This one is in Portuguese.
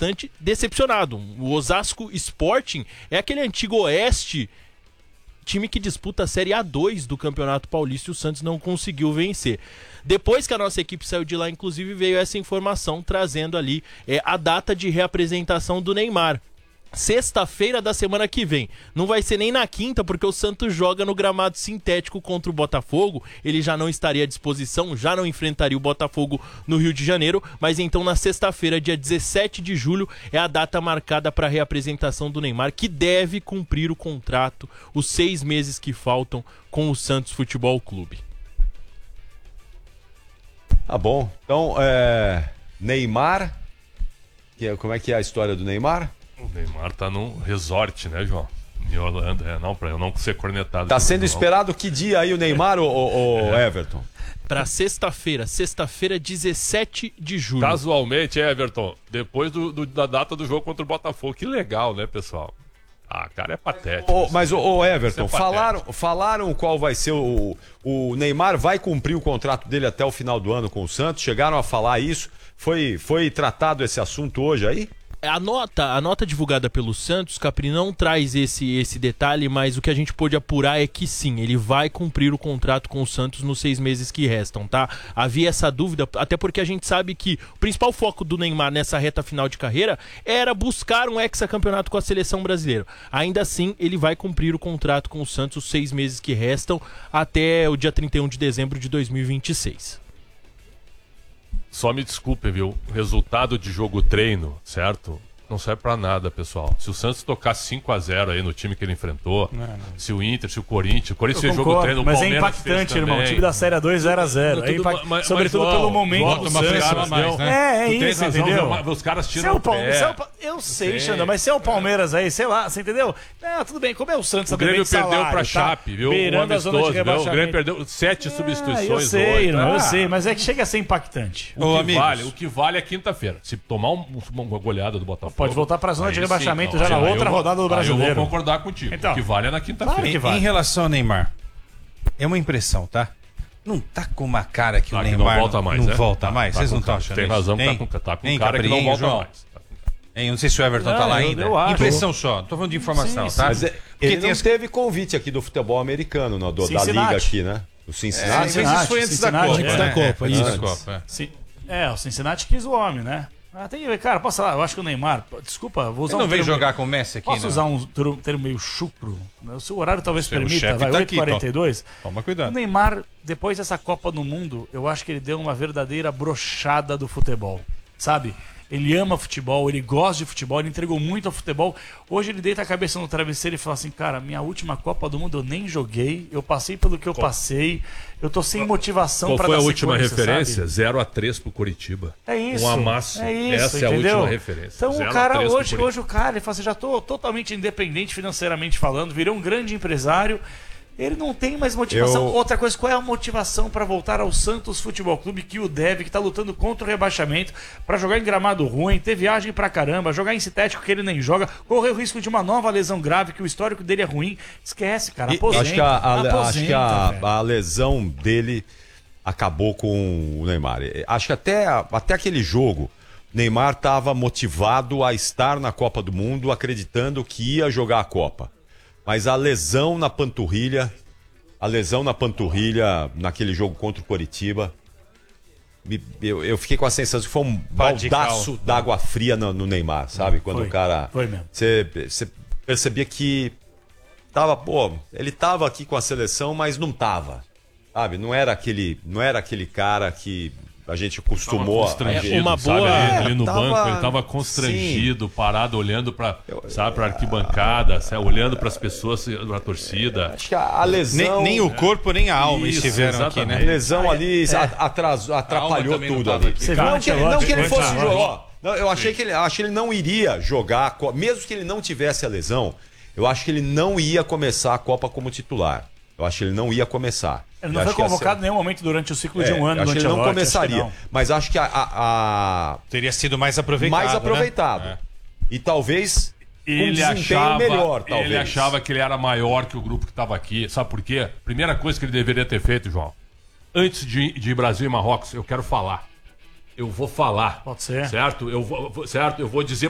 bastante decepcionado. O Osasco Sporting é aquele antigo Oeste, time que disputa a Série A2 do Campeonato Paulista e o Santos não conseguiu vencer. Depois que a nossa equipe saiu de lá, inclusive, veio essa informação trazendo ali a data de reapresentação do Neymar. Sexta-feira da semana que vem. Não vai ser nem na quinta, porque o Santos joga no gramado sintético contra o Botafogo. Ele já não estaria à disposição, já não enfrentaria o Botafogo no Rio de Janeiro. Mas então na sexta-feira, dia 17 de julho, é a data marcada para a reapresentação do Neymar, que deve cumprir o contrato, os 6 meses que faltam com o Santos Futebol Clube. Tá bom. Então, Neymar. Como é que é a história do Neymar? O Neymar tá num resort, né, João? Em Orlando, não, pra eu não ser cornetado. Tá sendo esperado que dia aí o Neymar, o Everton? Pra sexta-feira, 17 de julho. Casualmente, Everton, depois da data do jogo contra o Botafogo. Que legal, né, pessoal? Ah, cara, é patético. Mas, Everton, falaram qual vai ser o Neymar vai cumprir o contrato dele até o final do ano com o Santos? Chegaram a falar isso? Foi tratado esse assunto hoje aí? A nota divulgada pelo Santos, Capri, não traz esse detalhe, mas o que a gente pôde apurar é que sim, ele vai cumprir o contrato com o Santos nos 6 meses que restam, tá? Havia essa dúvida, até porque a gente sabe que o principal foco do Neymar nessa reta final de carreira era buscar um hexacampeonato com a seleção brasileira. Ainda assim, ele vai cumprir o contrato com o Santos os 6 meses que restam até o dia 31 de dezembro de 2026. Só me desculpe, viu? Resultado de jogo treino, certo? Não serve pra nada, pessoal. Se o Santos tocar 5-0 aí no time que ele enfrentou, se o Inter, se o Corinthians fez jogo treino, o mas Palmeiras é impactante, fez irmão. O time da Série A2 0-0. Sobretudo pelo momento do Santos. É isso, entendeu? Os caras tiram o pé. Eu sei, Xanda, mas se é o Palmeiras aí, sei lá, você entendeu? Tudo bem, como é o Santos? O Grêmio perdeu pra Chape, viu? Beirando a zona de rebaixamento. O Grêmio perdeu 7 substituições. Eu sei, irmão, eu sei, mas é que chega a ser impactante. O que vale é quinta-feira. Se tomar uma goleada do Botafogo, pode voltar para a zona de rebaixamento já na outra rodada do Brasileiro. Eu vou concordar contigo. Então, o que vale é na quinta-feira. Em relação ao Neymar, é uma impressão, tá? Não tá com uma cara que o Neymar não volta mais. Não volta mais. Vocês não estão achando tem razão que tá com cara que não volta mais. Não sei se o Everton tá lá ainda. Impressão só. Não tô falando de informação, tá? Mas ele não teve convite aqui do futebol americano, da Liga aqui, né? O Cincinnati. Isso foi antes da Copa. Antes da Copa, isso. O Cincinnati quis o homem, né? Cara, posso falar? Eu acho que o Neymar, desculpa, vou usar ele não veio jogar com o Messi aqui, posso usar um termo meio chucro? O seu horário talvez permita, vai, 8h42. Toma cuidado. O Neymar, depois dessa Copa do Mundo, eu acho que ele deu uma verdadeira brochada do futebol, sabe? Ele ama futebol, ele gosta de futebol, ele entregou muito ao futebol. Hoje ele deita a cabeça no travesseiro e fala assim, cara, minha última Copa do Mundo eu nem joguei, eu passei pelo que eu passei, eu tô sem motivação para dar sequência. Qual foi a última referência? Sabe? 0-3 pro Curitiba. É isso. Um amasso. Essa é a última referência. Então o cara, hoje o cara, ele fala assim, já tô totalmente independente financeiramente falando, virei um grande empresário. Ele não tem mais motivação. Outra coisa, qual é a motivação para voltar ao Santos Futebol Clube, que o deve, que está lutando contra o rebaixamento, para jogar em gramado ruim, ter viagem pra caramba, jogar em sintético que ele nem joga, correr o risco de uma nova lesão grave, que o histórico dele é ruim. Esquece, cara. Aposenta, acho que a lesão dele acabou com o Neymar. Acho que até aquele jogo, Neymar estava motivado a estar na Copa do Mundo, acreditando que ia jogar a Copa. Mas a lesão na panturrilha naquele jogo contra o Coritiba, eu fiquei com a sensação que foi um baldaço d'água fria no Neymar, sabe? Quando o cara... Foi mesmo. Você percebia que ele tava aqui com a seleção, mas não tava, sabe? Não era aquele cara que a gente costumou uma boa ele no banco, ele tava constrangido, parado, olhando para a arquibancada, olhando para as pessoas, a torcida. Acho que a lesão nem o corpo nem a alma estiveram aqui, né? A lesão ali atrapalhou tudo ali. Não que ele fosse jogar. Eu achei que ele não iria jogar, mesmo que ele não tivesse a lesão, eu acho que ele não ia começar a Copa como titular. Eu acho que ele não ia começar. Ele não foi convocado em nenhum momento durante o ciclo de um ano. Acho que ele não começaria. Mas acho que teria sido mais aproveitado. Né? E talvez ele achava melhor. Ele achava que ele era maior que o grupo que estava aqui. Sabe por quê? Primeira coisa que ele deveria ter feito, João. Antes de Brasil e Marrocos, eu quero falar. Eu vou falar. Pode ser. Certo? Eu vou dizer